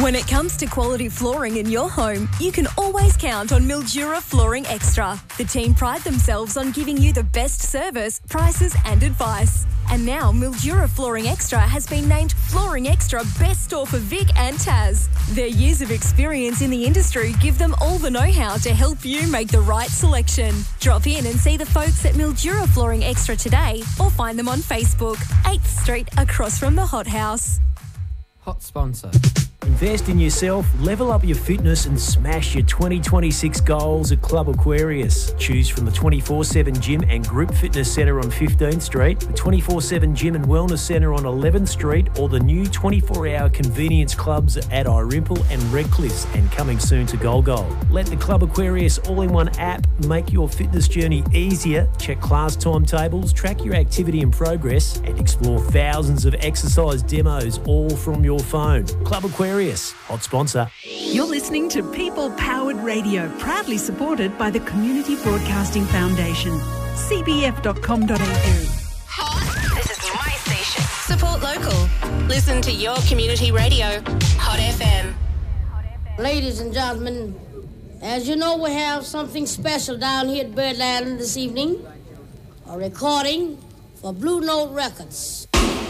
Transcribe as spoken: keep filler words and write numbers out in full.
When it comes to quality flooring in your home, you can always count on Mildura Flooring Extra. The team pride themselves on giving you the best service, prices and advice. And now Mildura Flooring Extra has been named Flooring Extra Best Store for Vic and Taz. Their years of experience in the industry give them all the know-how to help you make the right selection. Drop in and see the folks at Mildura Flooring Extra today or find them on Facebook, eighth Street across from the Hot House. Hot sponsor. Invest in yourself, level up your fitness and smash your twenty twenty-six goals at Club Aquarius. Choose from the twenty-four seven Gym and Group Fitness Centre on fifteenth Street, the twenty-four seven Gym and Wellness Centre on eleventh Street, or the new twenty-four hour convenience clubs at Irimple and Redcliffe, and coming soon to Golgol. Let the Club Aquarius all-in-one app make your fitness journey easier. Check class timetables, track your activity and progress, and explore thousands of exercise demos all from your phone. Club Aquarius, hot sponsor. You're listening to People Powered Radio, proudly supported by the Community Broadcasting Foundation. c b f dot com dot a u. Hot. This is my station. Support local. Listen to your community radio. Hot F M. Ladies and gentlemen, as you know, we have something special down here at Birdland this evening. A recording for Blue Note Records.